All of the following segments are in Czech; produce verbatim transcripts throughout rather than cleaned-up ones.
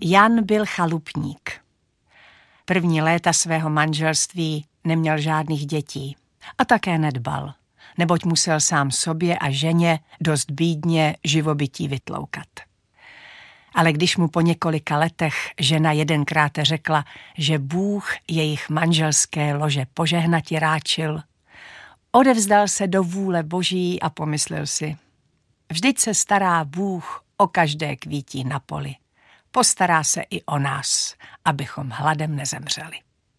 Jan byl chalupník. První léta svého manželství neměl žádných dětí a také nedbal, neboť musel sám sobě a ženě dost bídně živobytí vytloukat. Ale když mu po několika letech žena jedenkrát řekla, že Bůh jejich manželské lože požehnati ráčil, odevzdal se do vůle Boží a pomyslel si, vždyť se stará Bůh o každé kvítí na poli. Postará se i o nás, abychom hladem nezemřeli.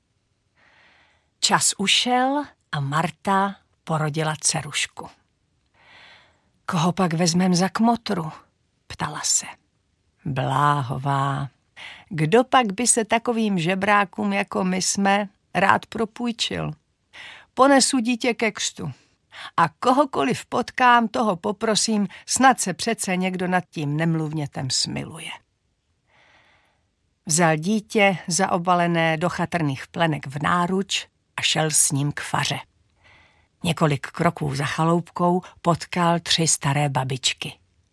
Čas ušel a Marta porodila dcerušku. Koho pak vezmem za kmotru? Ptala se. Bláhová, kdo pak by se takovým žebrákům, jako my jsme, rád propůjčil? Ponesu dítě ke křtu a kohokoliv potkám, toho poprosím, snad se přece někdo nad tím nemluvnětem smiluje. Vzal dítě zaobalené do chatrných plenek v náruč a šel s ním k faře. Několik kroků za chaloupkou potkal tři staré babičky.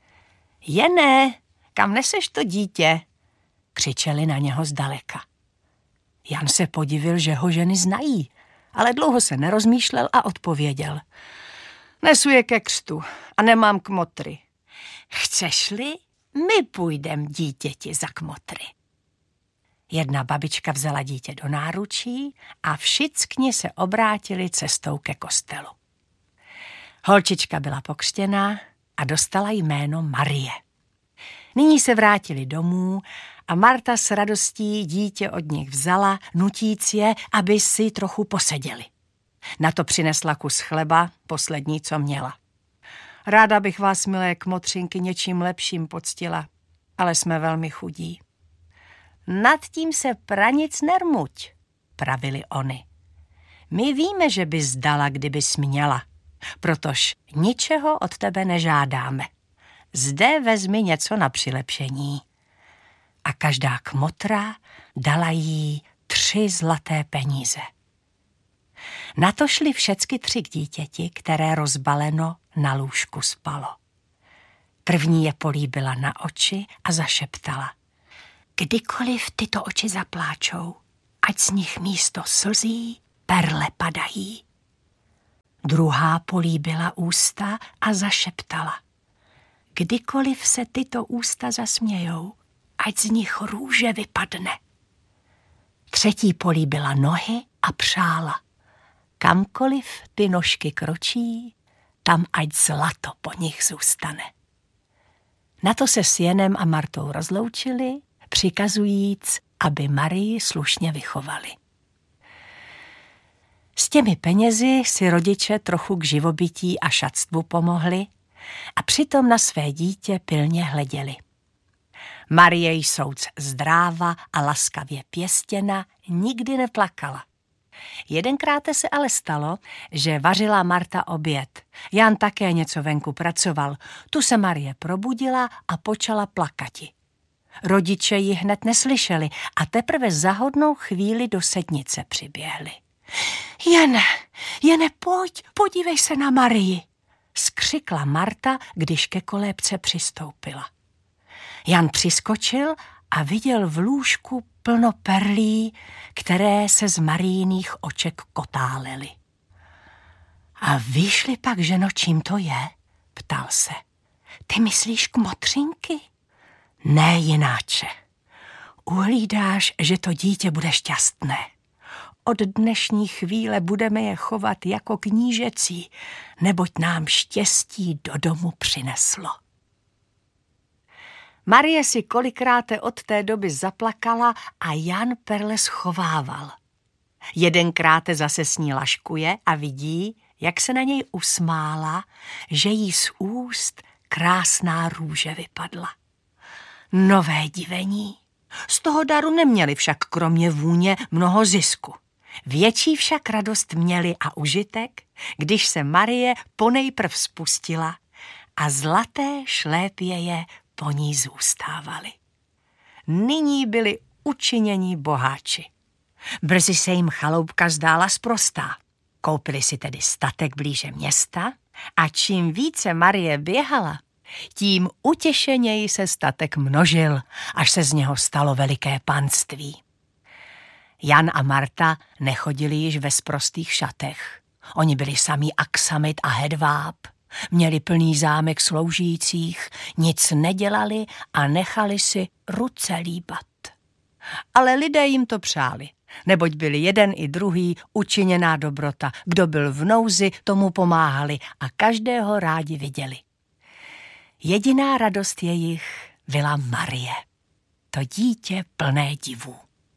Jené, kam neseš to dítě? Křičeli na něho zdaleka. Jan se podivil, že ho ženy znají, ale dlouho se nerozmýšlel a odpověděl. Nesu je ke křtu a nemám kmotry. Chceš-li, my půjdem dítěti za kmotry. Jedna babička vzala dítě do náručí a všichni se obrátili cestou ke kostelu. Holčička byla pokřtěná a dostala jméno Marie. Nyní se vrátili domů a Marta s radostí dítě od nich vzala, nutíc je, aby si trochu poseděli. Na to přinesla kus chleba, poslední, co měla. Ráda bych vás, milé kmotřinky, něčím lepším poctila, ale jsme velmi chudí. Nad tím se pranic nermuť, pravili oni. My víme, že bys dala, kdybys měla, protož ničeho od tebe nežádáme. Zde vezmi něco na přilepšení. A každá kmotra dala jí tři zlaté peníze. Na to šli všecky tři k dítěti, které rozbaleno na lůžku spalo. První je políbila na oči a zašeptala. Kdykoliv tyto oči zapláčou, ať z nich místo slzí perle padají. Druhá políbila ústa a zašeptala. Kdykoliv se tyto ústa zasmějou, ať z nich růže vypadne. Třetí políbila nohy a přála. Kamkoliv ty nožky kročí, tam ať zlato po nich zůstane. Na to se s Janem a Martou rozloučili, přikazujíc, aby Marii slušně vychovali. S těmi penězi si rodiče trochu k živobytí a šatstvu pomohli a přitom na své dítě pilně hleděli. Marie jsouc zdráva a laskavě pěstěna nikdy neplakala. Jedenkrát se ale stalo, že vařila Marta oběd. Jan také něco venku pracoval. Tu se Marie probudila a počala plakati. Rodiče ji hned neslyšeli a teprve za hodnou chvíli do sednice přiběhli. Jene, Jene, pojď, podívej se na Marii, skřikla Marta, když ke kolébce přistoupila. Jan přiskočil a viděl v lůžku plno perlí, které se z Marijiných oček kotálely. A víš-li pak, ženo, čím to je? Ptal se. Ty myslíš kmotřinky? Ne jináče. Uhlídáš, že to dítě bude šťastné. Od dnešní chvíle budeme je chovat jako knížecí, neboť nám štěstí do domu přineslo. Marie si kolikráte od té doby zaplakala a Jan perle schovával. Jedenkráte zase s ní laškuje a vidí, jak se na něj usmála, že jí z úst krásná růže vypadla. Nové divení. Z toho daru neměli však kromě vůně mnoho zisku. Větší však radost měli a užitek, když se Marie ponejprv spustila a zlaté šlépěje po ní zůstávaly. Nyní byli učinění boháči. Brzy se jim chaloupka zdála sprostá. Koupili si tedy statek blíže města a čím více Marie běhala, Tím utěšeněji se statek množil, až se z něho stalo veliké panství. Jan a Marta nechodili již ve sprostých šatech. Oni byli samý aksamit a hedváb, měli plný zámek sloužících, nic nedělali a nechali si ruce líbat. Ale lidé jim to přáli, neboť byli jeden i druhý učiněná dobrota. Kdo byl v nouzi, tomu pomáhali a každého rádi viděli. Jediná radost jejich byla Marie, to dítě plné divů.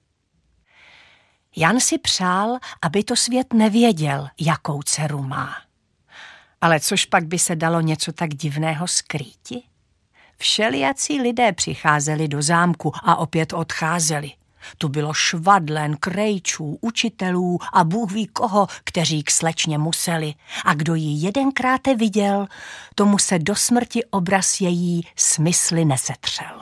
Jan si přál, aby to svět nevěděl, jakou dceru má. Ale což pak by se dalo něco tak divného skrýti? Všelijací lidé přicházeli do zámku a opět odcházeli. Tu bylo švadlen, krejčů, učitelů a Bůh ví koho, kteří k slečně museli. A kdo ji jedenkráte viděl, tomu se do smrti obraz její smysly nesetřel.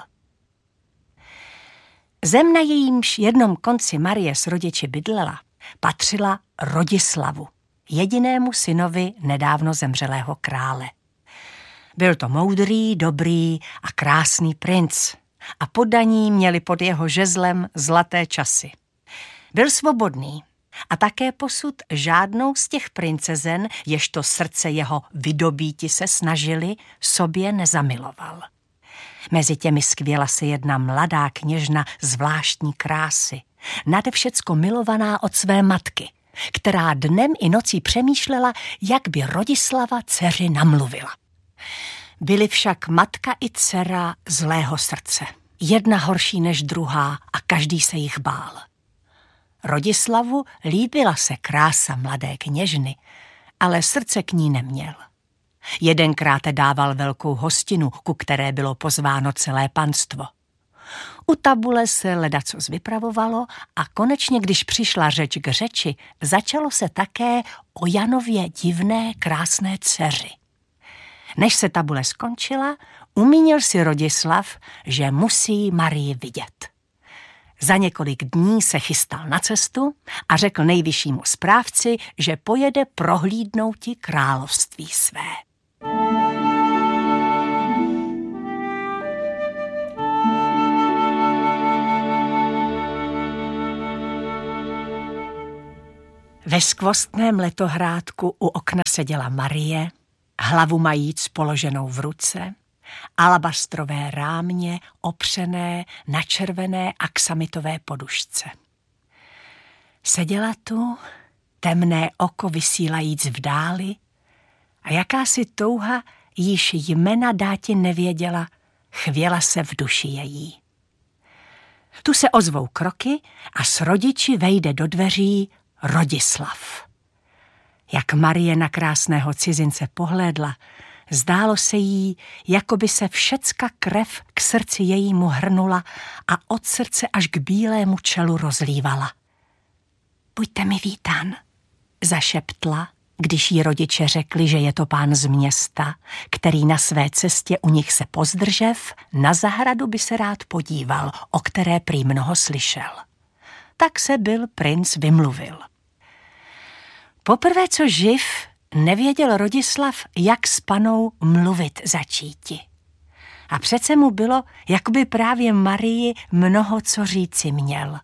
Zem, na jejímž jednom konci Marie s rodiči bydlela, patřila Rodislavu, jedinému synovi nedávno zemřelého krále. Byl to moudrý, dobrý a krásný princ a poddaní měli pod jeho žezlem zlaté časy. Byl svobodný a také posud žádnou z těch princezen, ježto srdce jeho vydobíti se snažili, sobě nezamiloval. Mezi těmi skvěla se jedna mladá kněžna zvláštní krásy, nade všecko milovaná od své matky, která dnem i nocí přemýšlela, jak by Rodislava dceři namluvila. Byly však matka i dcera zlého srdce, jedna horší než druhá a každý se jich bál. Rodislavu líbila se krása mladé kněžny, ale srdce k ní neměl. Jedenkrát dával velkou hostinu, ku které bylo pozváno celé panstvo. U tabule se ledacos vypravovalo a konečně, když přišla řeč k řeči, začalo se také o Janově divné krásné dceři. Než se tabule skončila, umínil si Rodislav, že musí Marii vidět. Za několik dní se chystal na cestu a řekl nejvyššímu správci, že pojede prohlídnouti království své. Ve skvostném letohrádku u okna seděla Marie, hlavu majíc položenou v ruce, alabastrové rámě opřené na červené aksamitové podušce. Seděla tu, temné oko vysílajíc v dáli, a jakási touha, již jména dáti nevěděla, chvěla se v duši její. Tu se ozvou kroky a s rodiči vejde do dveří Rodislav. Jak Marie na krásného cizince pohlédla, zdálo se jí, jako by se všecka krev k srdci jejímu hrnula a od srdce až k bílému čelu rozlívala. Buďte mi vítán, zašeptla, když jí rodiče řekli, že je to pán z města, který na své cestě u nich se pozdržev, na zahradu by se rád podíval, o které prý mnoho slyšel. Tak se byl princ vymluvil. Poprvé, co živ, nevěděl Rodislav, jak s panou mluvit začíti. A přece mu bylo, jako by právě Marii mnoho co říci měl.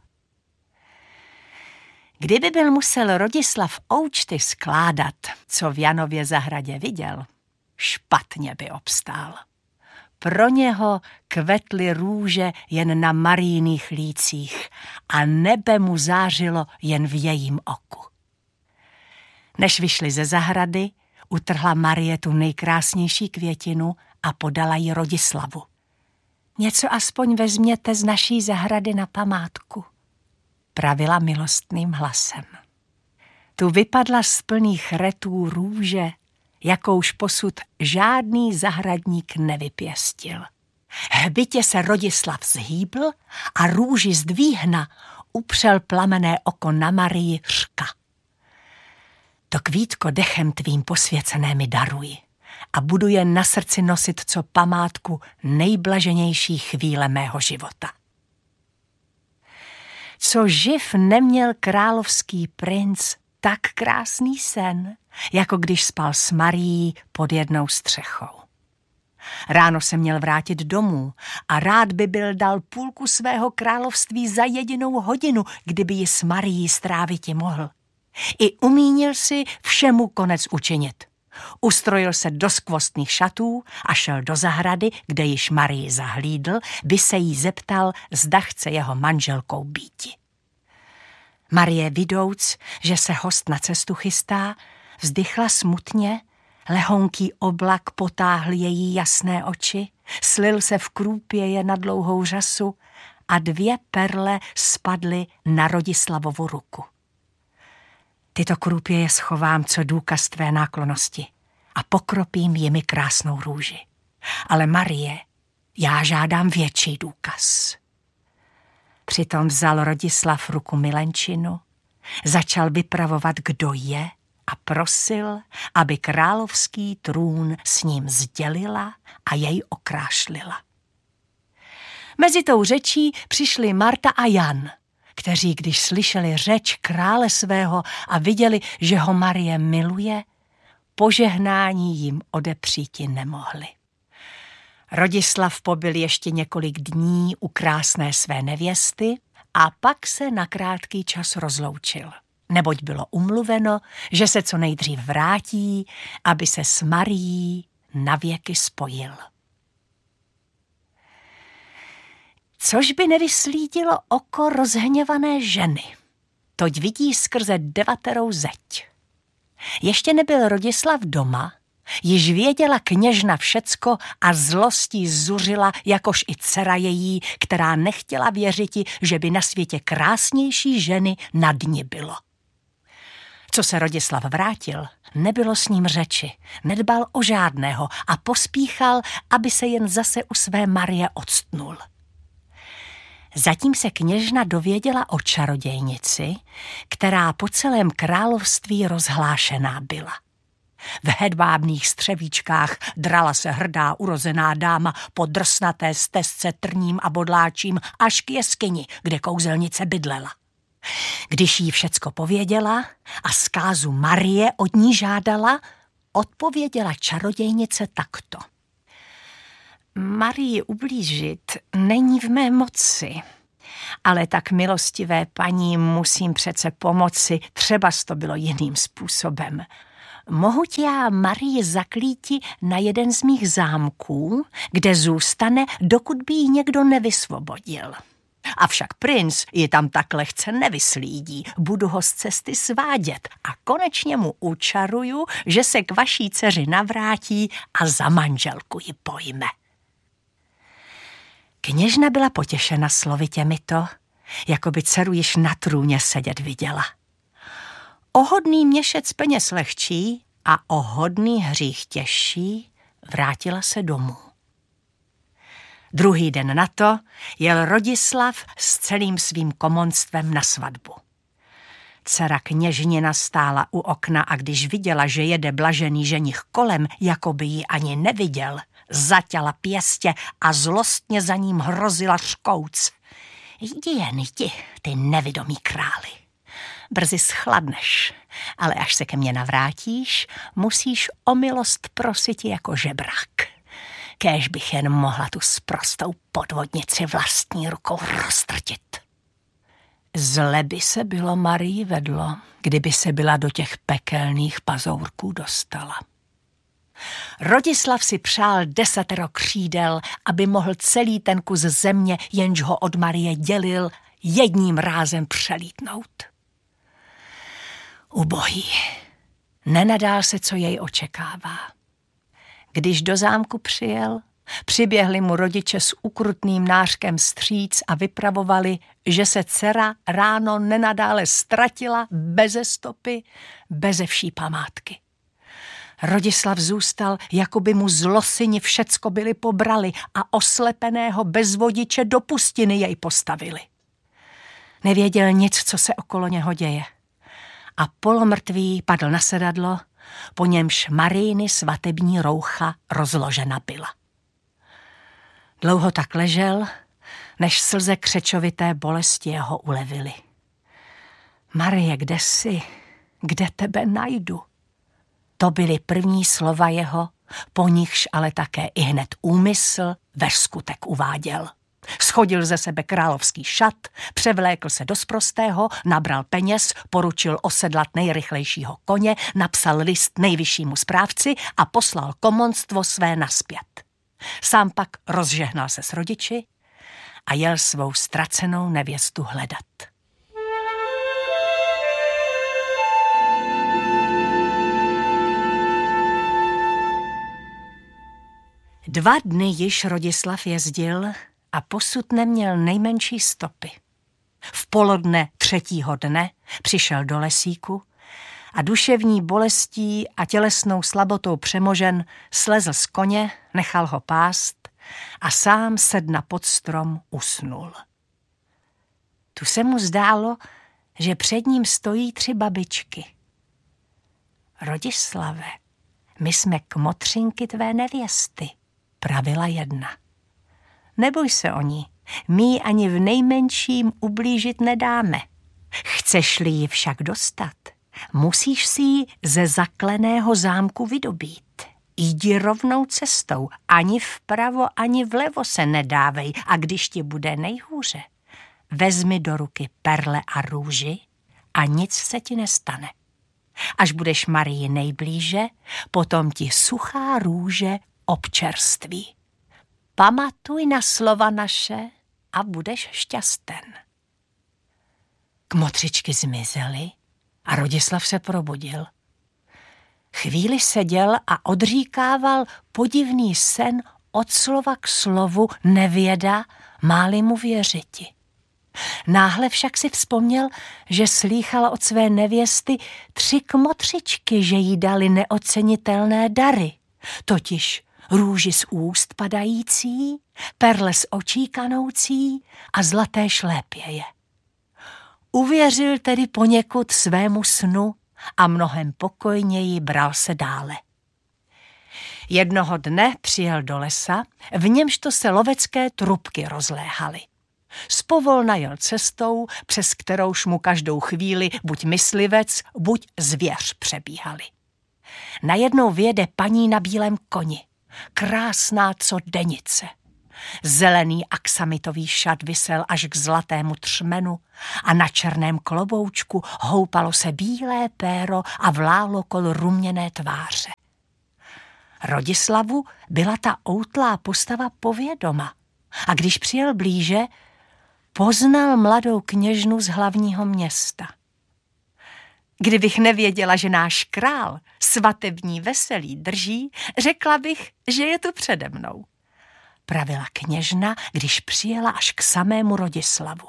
Kdyby byl musel Rodislav oučty skládat, co v Janově zahradě viděl, špatně by obstál. Pro něho kvetly růže jen na Marijných lících a nebe mu zářilo jen v jejím oku. Než vyšli ze zahrady, utrhla Marie tu nejkrásnější květinu a podala ji Rodislavu. Něco aspoň vezměte z naší zahrady na památku, pravila milostným hlasem. Tu vypadla z plných retů růže, jakouž posud žádný zahradník nevypěstil. Hbitě se Rodislav zhýbl a růži zdvíhna upřel plamené oko na Marii řka. To kvítko dechem tvým posvěcené mi daruj a budu jen na srdci nosit co památku nejblaženější chvíle mého života. Co živ neměl královský princ tak krásný sen, jako když spal s Marií pod jednou střechou. Ráno se měl vrátit domů a rád by byl dal půlku svého království za jedinou hodinu, kdyby ji s Marií stráviti mohl. I umínil si všemu konec učinit. Ustrojil se do skvostných šatů a šel do zahrady, kde již Marii zahlídl, by se jí zeptal, zda chce jeho manželkou býti. Marie, vidouc, že se host na cestu chystá, vzdychla smutně, lehonký oblak potáhl její jasné oči, slil se v krůpěje na dlouhou řasu a dvě perle spadly na Rodislavovu ruku. Tyto krůpěje schovám co důkaz tvé náklonnosti a pokropím jimi krásnou růži. Ale Marie, já žádám větší důkaz. Přitom vzal Rodislav ruku milenčinu, začal vypravovat, kdo je, a prosil, aby královský trůn s ním sdělila a jej okrášlila. Mezi tou řečí přišli Marta a Jan, kteří, když slyšeli řeč krále svého a viděli, že ho Marie miluje, požehnání jim odepříti nemohli. Rodislav pobyl ještě několik dní u krásné své nevěsty a pak se na krátký čas rozloučil, neboť bylo umluveno, že se co nejdřív vrátí, aby se s Marií navěky spojil. Což by nevyslídilo oko rozhněvané ženy. Toť vidí skrze devaterou zeď. Ještě nebyl Rodislav doma, již věděla kněžna všecko a zlostí zuřila, jakož i dcera její, která nechtěla věřiti, že by na světě krásnější ženy nad ní bylo. Co se Rodislav vrátil, nebylo s ním řeči, nedbal o žádného a pospíchal, aby se jen zase u své Marie octnul. Zatím se kněžna dověděla o čarodějnici, která po celém království rozhlášená byla. V hedvábných střevíčkách drala se hrdá urozená dáma po drsnaté stezce trním a bodláčím až k jeskyni, kde kouzelnice bydlela. Když jí všecko pověděla a zkázu Marie od ní žádala, odpověděla čarodějnice takto. Marii ublížit není v mé moci, ale tak milostivé paní musím přece pomoci, třeba to bylo jiným způsobem. Mohu tě já Marii zaklíti na jeden z mých zámků, kde zůstane, dokud by ji někdo nevysvobodil. Avšak princ ji tam tak lehce nevyslídí, budu ho z cesty svádět a konečně mu učaruju, že se k vaší dceři navrátí a za manželku ji pojme. Kněžna byla potěšena slovy těmito, jako by dceru již na trůně sedět viděla. O hodný měšec peněz lehčí a o hodný hřích těžší vrátila se domů. Druhý den na to jel Rodislav s celým svým komonstvem na svatbu. Dcera kněžnina stála u okna a když viděla, že jede blažený ženich kolem, jako by ji ani neviděl, zaťala pěstě a zlostně za ním hrozila řkouc. Jdi jen, jdi, ty nevidomý králi. Brzy schladneš, ale až se ke mně navrátíš, musíš o milost prosit jako žebrák. Kéž bych jen mohla tu sprostou podvodnici vlastní rukou roztrtit. Zle by se bylo Marii vedlo, kdyby se byla do těch pekelných pazourků dostala. Rodislav si přál desatero křídel, aby mohl celý ten kus země, jenž ho od Marie dělil, jedním rázem přelítnout. Ubohý, nenadál se, co jej očekává. Když do zámku přijel, přiběhli mu rodiče s ukrutným nářkem vstříc a vypravovali, že se dcera ráno nenadále ztratila beze stopy, beze vší památky. Rodislav zůstal, jako by mu zlosyni všecko byli pobrali a oslepeného bez vodiče do pustiny jej postavili. Nevěděl nic, co se okolo něho děje. A polomrtvý padl na sedadlo, po němž Marijiny svatební roucha rozložena byla. Dlouho tak ležel, než slze křečovité bolesti jeho ulevily. Marie, kde jsi? Kde tebe najdu? To byly první slova jeho, po nichž ale také i hned úmysl ve skutek uváděl. Schodil ze sebe královský šat, převlékl se do sprostého, nabral peněz, poručil osedlat nejrychlejšího koně, napsal list nejvyššímu správci a poslal komonstvo své nazpět. Sám pak rozžehnal se s rodiči a jel svou ztracenou nevěstu hledat. Dva dny již Rodislav jezdil a posud neměl nejmenší stopy. V polodne třetího dne přišel do lesíku a duševní bolestí a tělesnou slabotou přemožen slezl z koně, nechal ho pást a sám sedna pod strom usnul. Tu se mu zdálo, že před ním stojí tři babičky. Rodislave, my jsme kmotřinky tvé nevěsty, pravila jedna. Neboj se o ní, my ji ani v nejmenším ublížit nedáme. Chceš-li ji však dostat, musíš si ji ze zakleného zámku vydobít. Jdi rovnou cestou, ani vpravo, ani vlevo se nedávej a když ti bude nejhůře, vezmi do ruky perle a růži a nic se ti nestane. Až budeš Marii nejblíže, potom ti suchá růže občerství. Pamatuj na slova naše a budeš šťasten. Kmotřičky zmizely a Rodislav se probudil. Chvíli seděl a odříkával podivný sen od slova k slovu, nevěda, máli mu věřiti. Náhle však si vzpomněl, že slýchala od své nevěsty tři kmotřičky, že jí dali neocenitelné dary, totiž růži z úst padající, perle z očí kanoucí a zlaté šlépěje. Uvěřil tedy poněkud svému snu a mnohem pokojněji bral se dále. Jednoho dne přijel do lesa, v němž to se lovecké trubky rozléhaly. Zpovolna jel cestou, přes kterouž mu každou chvíli buď myslivec, buď zvěř přebíhali. Najednou vjede paní na bílém koni, krásná co denice. Zelený aksamitový šat visel až k zlatému třmenu a na černém kloboučku houpalo se bílé péro a vlálo kol ruměné tváře. Rodislavu byla ta outlá postava povědoma a když přijel blíže, poznal mladou kněžnu z hlavního města. Kdybych nevěděla, že náš král svatební veselí drží, řekla bych, že je tu přede mnou, pravila kněžna, když přijela až k samému Rodislavu.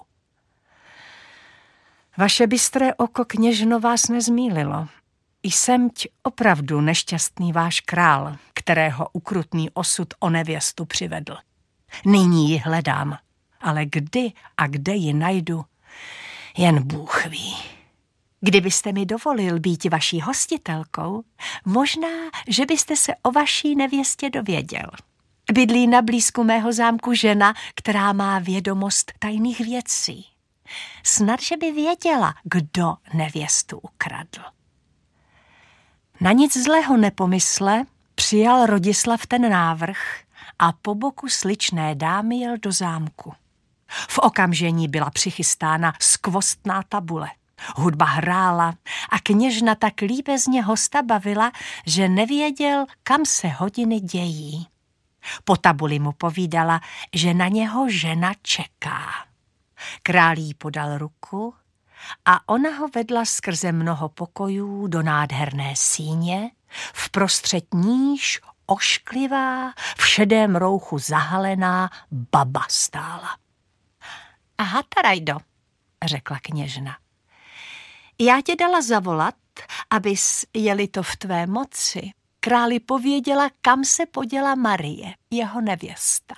Vaše bystré oko, kněžno, vás nezmýlilo. Jsemť opravdu nešťastný váš král, kterého ukrutný osud o nevěstu přivedl. Nyní ji hledám, ale kdy a kde ji najdu, jen Bůh ví. Kdybyste mi dovolil být vaší hostitelkou, možná, že byste se o vaší nevěstě dověděl. Bydlí na blízku mého zámku žena, která má vědomost tajných věcí. Snad, že by věděla, kdo nevěstu ukradl. Na nic zlého nepomysle přijal Rodislav ten návrh a po boku sličné dámy jel do zámku. V okamžení byla přichystána skvostná tabule. Hudba hrála a kněžna tak líbezně hosta bavila, že nevěděl, kam se hodiny dějí. Po tabuli mu povídala, že na něho žena čeká. Král jí podal ruku a ona ho vedla skrze mnoho pokojů do nádherné síně, vprostřed níž ošklivá, v šedém rouchu zahalená baba stála. Aha, Tarajdo, řekla kněžna. Já tě dala zavolat, abys, je-li to v tvé moci, králi pověděla, kam se poděla Marie, jeho nevěsta.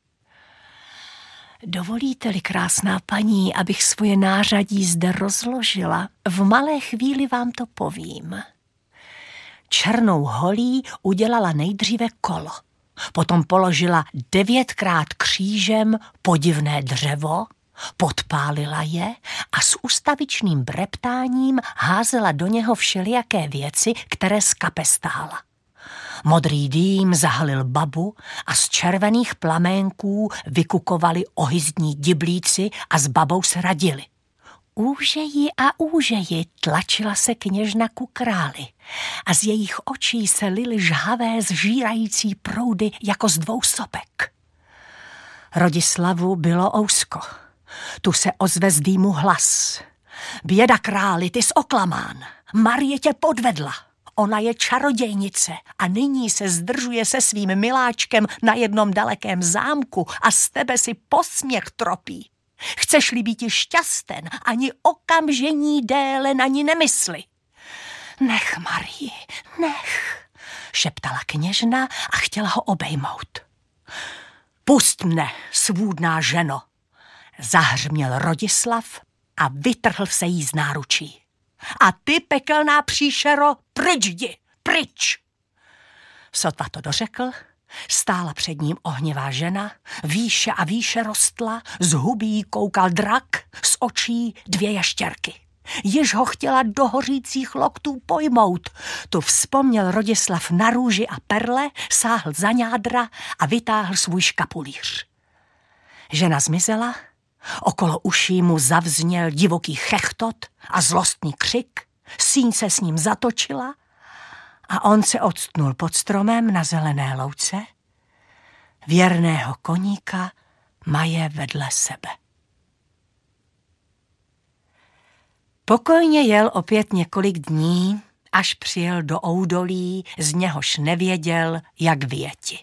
Dovolíte-li, krásná paní, abych svoje nářadí zde rozložila, v malé chvíli vám to povím. Černou holí udělala nejdříve kolo, potom položila devětkrát křížem podivné dřevo, podpálila je a s ustavičným breptáním házela do něho všelijaké věci, které z kapes stála. Modrý dým zahalil babu a z červených plaménků vykukovali ohyzdní diblíci a s babou se radili. Úžeji a úžeji tlačila se kněžna ku králi a z jejich očí se lily žhavé zžírající proudy jako z dvou sopek. Rodislavu bylo ousko. Tu se ozve z dýmu hlas. Běda králi, ty jsi oklamán. Marie tě podvedla. Ona je čarodějnice a nyní se zdržuje se svým miláčkem na jednom dalekém zámku a z tebe si posměch tropí. Chceš-li být šťasten, ani okamžení déle na ní nemysli. Nech, Marii, nech, šeptala kněžna a chtěla ho obejmout. Pust mne, svůdná ženo, zahřměl Rodislav a vytrhl se jí z náručí. A ty, pekelná příšero, pryč jdi, pryč! Sotva to dořekl, stála před ním ohnivá žena, výše a výše rostla, z hubí koukal drak, z očí dvě ještěrky. Již ho chtěla do hořících loktů pojmout. Tu vzpomněl Rodislav na růži a perle, sáhl za ňádra a vytáhl svůj škapulíř. Žena zmizela, okolo uší mu zavzněl divoký chechtot a zlostný křik, síň se s ním zatočila a on se odstnul pod stromem na zelené louce, věrného koníka maje vedle sebe. Pokojně jel opět několik dní, až přijel do Oudolí, z něhož nevěděl, jak vyjeti.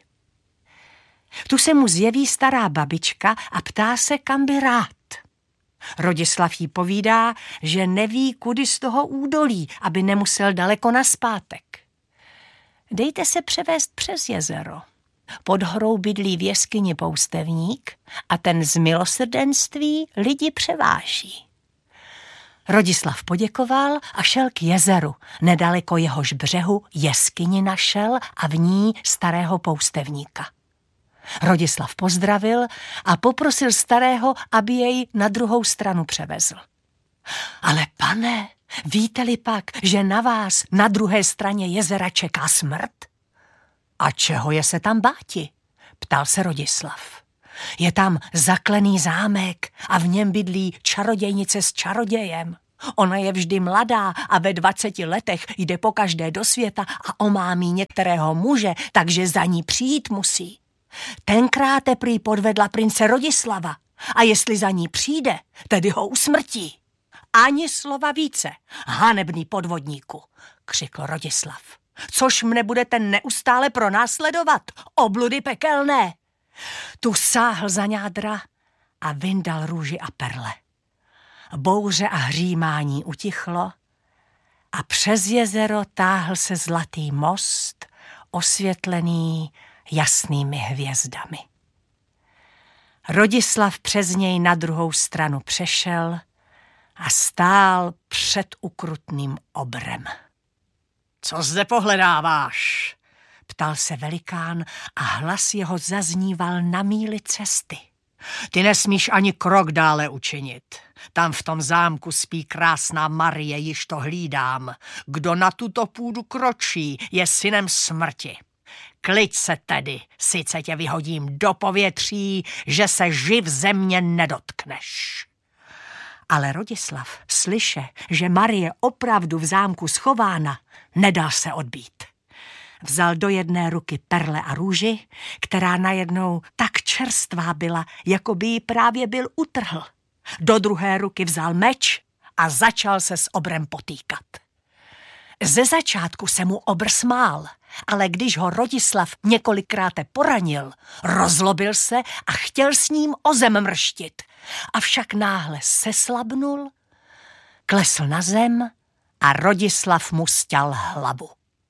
Tu se mu zjeví stará babička a ptá se, kam by rád. Rodislav jí povídá, že neví, kudy z toho údolí, aby nemusel daleko naspátek. Dejte se převést přes jezero. Pod horou bydlí v jeskyni poustevník a ten z milosrdenství lidi převáží. Rodislav poděkoval a šel k jezeru. Nedaleko jehož břehu jeskyni našel a v ní starého poustevníka. Rodislav pozdravil a poprosil starého, aby jej na druhou stranu převezl. Ale pane, víte-li pak, že na vás na druhé straně jezera čeká smrt? A čeho je se tam báti? Ptal se Rodislav. Je tam zaklený zámek a v něm bydlí čarodějnice s čarodějem. Ona je vždy mladá a ve dvaceti letech jde pokaždé do světa a omámí některého muže, takže za ní přijít musí. Tenkrát prý podvedla prince Rodislava a jestli za ní přijde, tedy ho usmrtí. Ani slova více, hanebný podvodníku, křikl Rodislav. Což mne budete neustále pronásledovat, obludy pekelné. Tu sáhl za ňádra a vyndal růži a perle. Bouře a hřímání utichlo a přes jezero táhl se zlatý most, osvětlený jasnými hvězdami. Rodislav přes něj na druhou stranu přešel a stál před ukrutným obrem. Co zde pohledáváš? Ptal se velikán a hlas jeho zazníval na míli cesty. Ty nesmíš ani krok dále učinit. Tam v tom zámku spí krásná Marie, již to hlídám. Kdo na tuto půdu kročí, je synem smrti. Kliď se tedy, sice tě vyhodím do povětří, že se živ země nedotkneš. Ale Rodislav slyše, že Marie opravdu v zámku schována, nedal se odbít. Vzal do jedné ruky perle a růži, která najednou tak čerstvá byla, jako by ji právě byl utrhl. Do druhé ruky vzal meč a začal se s obrem potýkat. Ze začátku se mu obr smál, ale když ho Rodislav několikrát poranil, rozlobil se a chtěl s ním o zem mrštit. Avšak náhle seslabnul, klesl na zem a Rodislav mu sťal hlavu.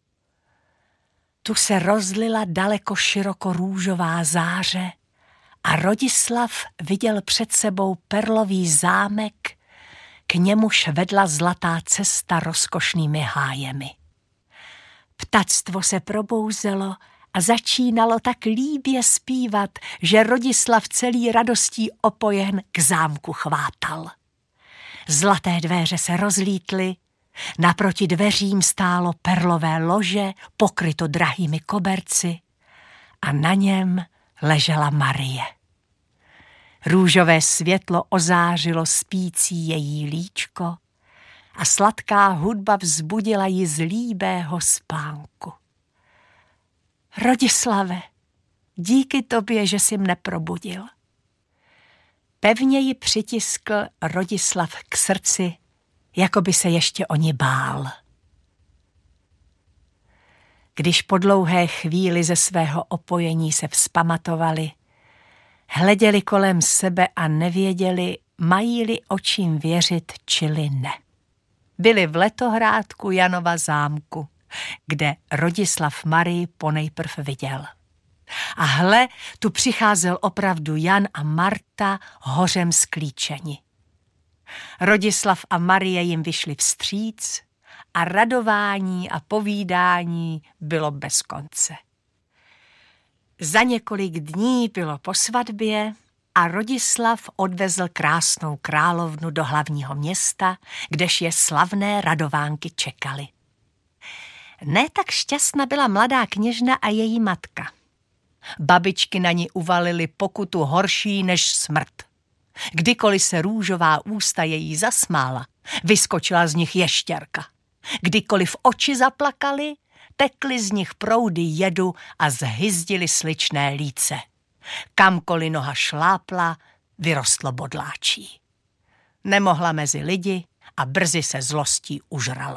Tu se rozlila daleko široko růžová záře a Rodislav viděl před sebou perlový zámek, k němuž vedla zlatá cesta rozkošnými hájemi. Ptactvo se probouzelo a začínalo tak líbě zpívat, že Rodislav celý radostí opojen k zámku chvátal. Zlaté dvéře se rozlítly Naproti dveřím stálo perlové lože, pokryto drahými koberci, a na něm ležela Marie. Růžové světlo ozářilo spící její líčko a sladká hudba vzbudila ji z líbého spánku. Rodislave, díky tobě, že jsi mne probudil. Pevně ji přitiskl Rodislav k srdci, jako by se ještě o ní bál. Když po dlouhé chvíli ze svého opojení se vzpamatovali, hleděli kolem sebe a nevěděli, mají-li očím věřit, čili ne. Byli v letohrádku Janova zámku, kde Rodislav Marii ponejprv viděl. A hle, tu přicházel opravdu Jan a Marta hořem sklíčeni. Rodislav a Marie jim vyšli vstříc a radování a povídání bylo bez konce. Za několik dní bylo po svatbě a Rodislav odvezl krásnou královnu do hlavního města, kdež je slavné radovánky čekaly. Ne tak šťastná byla mladá kněžna a její matka. Babičky na ní uvalily pokutu horší než smrt. Kdykoliv se růžová ústa její zasmála, vyskočila z nich ještěrka. Kdykoliv oči zaplakaly, tekly z nich proudy jedu a zhyzdily sličné líce. Kamkoliv noha šlápla, vyrostlo bodláčí. Nemohla mezi lidi a brzy se zlostí užrala.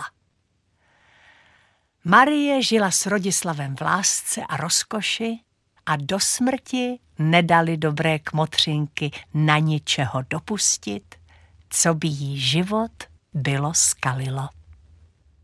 Marie žila s Rodislavem v lásce a rozkoši a do smrti nedali dobré kmotřinky na ničeho dopustit, co by jí život bylo skalilo.